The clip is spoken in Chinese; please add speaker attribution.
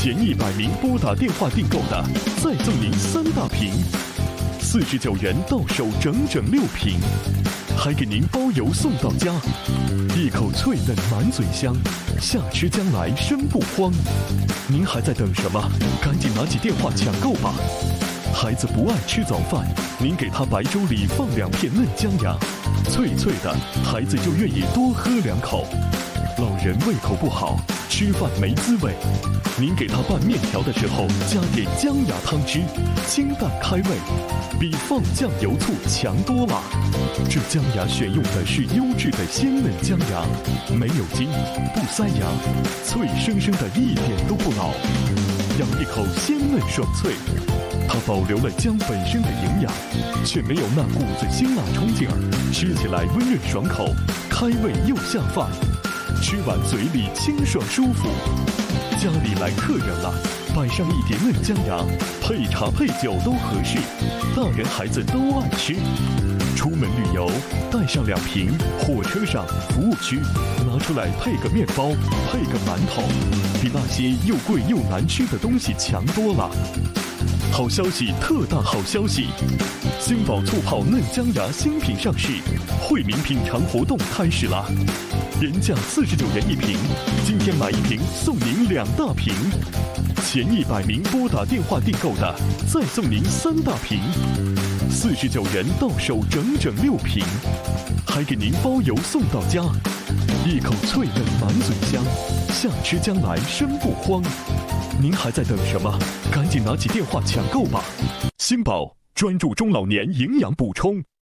Speaker 1: 前100名拨打电话订购的，再赠您3大瓶，49元到手整整6瓶，还给您包邮送到家，一口脆嫩满嘴香，夏吃将来生不慌。您还在等什么？赶紧拿起电话抢购吧！孩子不爱吃早饭，您给他白粥里放2片嫩姜芽，脆脆的，孩子就愿意多喝2口。老人胃口不好，吃饭没滋味，您给他拌面条的时候加点姜芽汤汁，清淡开胃，比放酱油醋强多了。这姜芽选用的是优质的鲜嫩姜芽，没有筋，不塞牙，脆生生的，一点都不老，咬一口鲜嫩爽脆。它保留了姜本身的营养，却没有那股子辛辣冲劲儿，吃起来温润爽口，开胃又下饭，吃完嘴里清爽舒服。家里来客人了，摆上一碟嫩姜芽，配茶配酒都合适，大人孩子都爱吃。出门旅游带上2瓶，火车上、服务区拿出来配个面包，配个馒头，比那些又贵又难吃的东西强多了。好消息，特大好消息！星宝醋泡嫩姜芽新品上市，惠民品尝活动开始啦！原价49元1瓶，今天买1瓶送您2大瓶。前100名拨打电话订购的，再送您3大瓶，49元到手整整6瓶，还给您包邮送到家，一口脆嫩满嘴香，夏吃将来生不慌。您还在等什么？赶紧拿起电话抢购吧！新宝专注中老年营养补充。